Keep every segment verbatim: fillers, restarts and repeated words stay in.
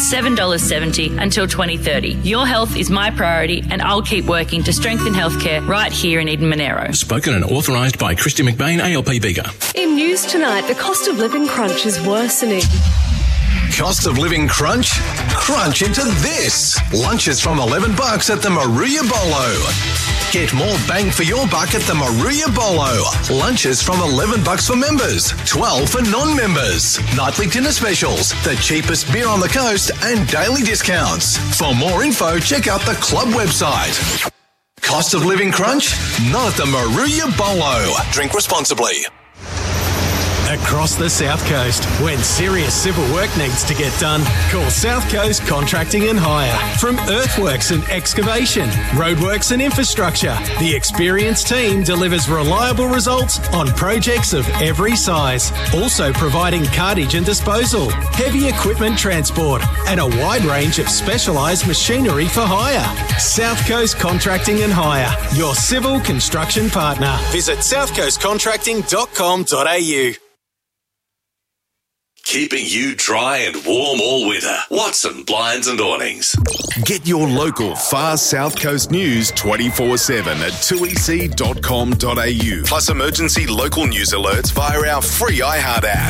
seven dollars seventy until twenty thirty. Your health is my priority, and I'll keep working to strengthen healthcare right here in Eden Monaro. Spoken and authorised by Christy McBain, A L P Bega. In news tonight, the cost of living crunch is worsening. Cost of living crunch? Crunch into this. Lunches from eleven bucks at the Maruya Bolo. Get more bang for your buck at the Maruya Bolo. Lunches from eleven bucks for members, twelve for non-members. Nightly dinner specials, the cheapest beer on the coast, and daily discounts. For more info, check out the club website. Cost of living crunch? Not at the Maruya Bolo. Drink responsibly. Across the South Coast, when serious civil work needs to get done, call South Coast Contracting and Hire. From earthworks and excavation, roadworks and infrastructure, the experienced team delivers reliable results on projects of every size. Also providing cartage and disposal, heavy equipment transport, and a wide range of specialised machinery for hire. South Coast Contracting and Hire, your civil construction partner. Visit south coast contracting dot com dot a u. Keeping you dry and warm all winter. Watson Blinds and Awnings. Get your local far South Coast news twenty-four seven at two e c dot com dot a u. Plus emergency local news alerts via our free iHeart app.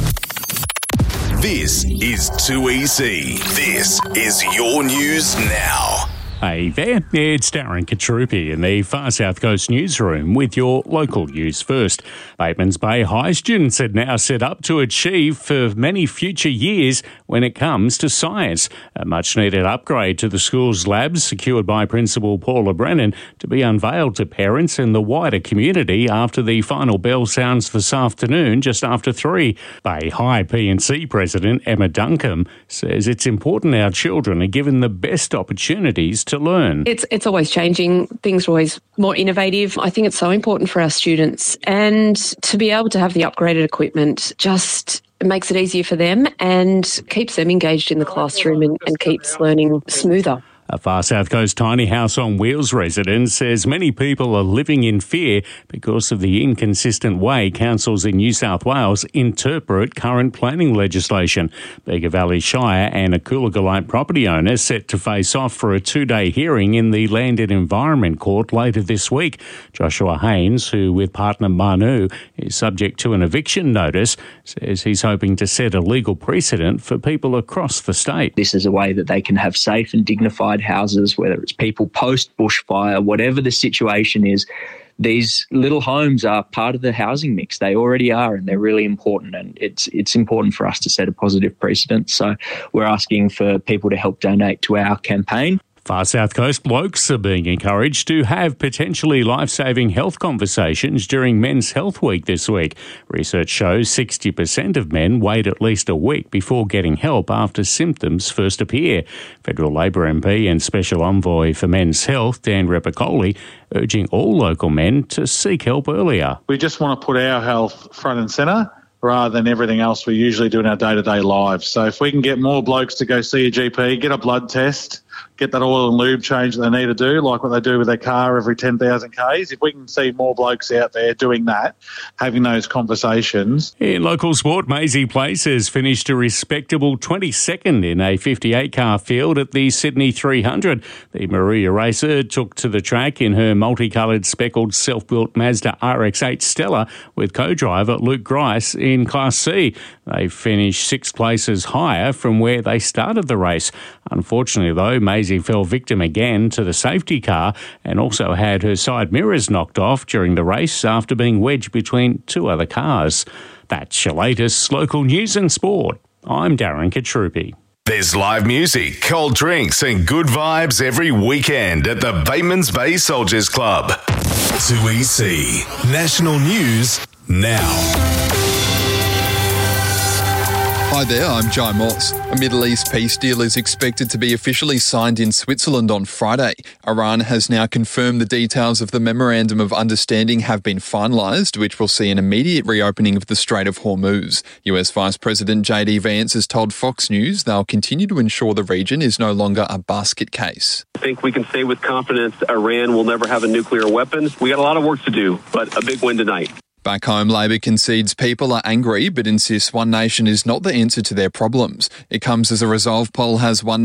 This is two E C. This is your news now. Hey there, it's Darren Katrupi in the Far South Coast newsroom with your local news first. Batemans Bay High students are now set up to achieve for many future years when it comes to science. A much-needed upgrade to the school's labs secured by Principal Paula Brennan to be unveiled to parents and the wider community after the final bell sounds this afternoon just after three. Bay High P and C President Emma Duncombe says it's important our children are given the best opportunities to learn. It's it's always changing. Things are always more innovative. I think it's so important for our students, and to be able to have the upgraded equipment just makes it easier for them and keeps them engaged in the classroom and, and keeps learning smoother. A Far South Coast tiny house on wheels resident says many people are living in fear because of the inconsistent way councils in New South Wales interpret current planning legislation. Bega Valley Shire and a Coolagolite property owner set to face off for a two-day hearing in the Land and Environment Court later this week. Joshua Haynes, who with partner Manu is subject to an eviction notice, says he's hoping to set a legal precedent for people across the state. This is a way that they can have safe and dignified houses, whether it's people post bushfire, whatever the situation is. These little homes are part of the housing mix. They already are, and they're really important, and it's it's important for us to set a positive precedent. So we're asking for people to help donate to our campaign. Far South Coast blokes are being encouraged to have potentially life-saving health conversations during Men's Health Week this week. Research shows sixty percent of men wait at least a week before getting help after symptoms first appear. Federal Labor M P and Special Envoy for Men's Health, Dan Repicoli, urging all local men to seek help earlier. We just want to put our health front and centre rather than everything else we usually do in our day-to-day lives. So if we can get more blokes to go see a G P, get a blood test, get that oil and lube change that they need to do, like what they do with their car every ten thousand kays. If we can see more blokes out there doing that, having those conversations. In local sport, Maisie Place has finished a respectable twenty-second in a fifty-eight car field at the Sydney three hundred. The Maruya racer took to the track in her multicoloured speckled self-built Mazda R X eight Stella with co-driver Luke Grice in Class C. They finished six places higher from where they started the race. Unfortunately, though, Maisie fell victim again to the safety car and also had her side mirrors knocked off during the race after being wedged between two other cars. That's your latest local news and sport. I'm Darren Katrupi. There's live music, cold drinks and good vibes every weekend at the Batemans Bay Soldiers Club. two E C National News now. Hi there, I'm Jai Moss. A Middle East peace deal is expected to be officially signed in Switzerland on Friday. Iran has now confirmed the details of the Memorandum of Understanding have been finalised, which will see an immediate reopening of the Strait of Hormuz. U S Vice President J D Vance has told Fox News they'll continue to ensure the region is no longer a basket case. I think we can say with confidence Iran will never have a nuclear weapon. We got a lot of work to do, but a big win tonight. Back home, Labor concedes people are angry but insists One Nation is not the answer to their problems. It comes as a Resolve poll has One